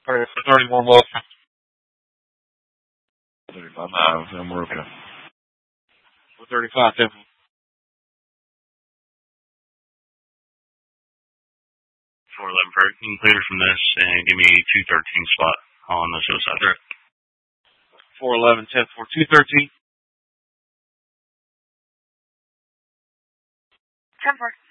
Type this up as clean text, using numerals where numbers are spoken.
Alright, 31 Wilson. 35 miles, I'm working. 35, Temple. 411 Perk. You can clear from this and give me 213 spot on the suicide threat. 411, 10 for 213. 10 4.